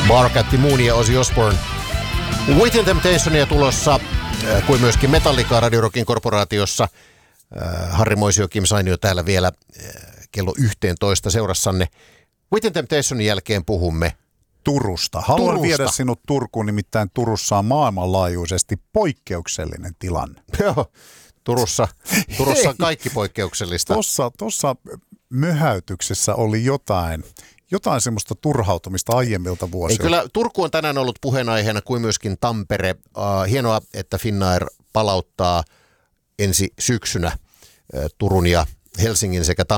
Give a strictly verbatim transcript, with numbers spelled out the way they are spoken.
Bark at the Moon ja Ozzy Osbourne. Within Temptationia tulossa, kuin myöskin Metallica Radio Rockin korporaatiossa. Harri Moisio, Kim Sainio täällä vielä kello yhteentoista seurassanne. Within Temptationin jälkeen puhumme Turusta. Haluan Turusta. viedä sinut Turkuun, nimittäin Turussa on maailmanlaajuisesti poikkeuksellinen tilanne. Joo, Turussa, Turussa on kaikki poikkeuksellista. Tossa, tossa möhäytyksessä oli jotain, jotain semmoista turhautumista aiemmilta vuosilta. Ei, kyllä Turku on tänään ollut puheenaiheena kuin myöskin Tampere. Uh, hienoa, että Finnair palauttaa ensi syksynä uh, Turun ja Helsingin sekä Tampereen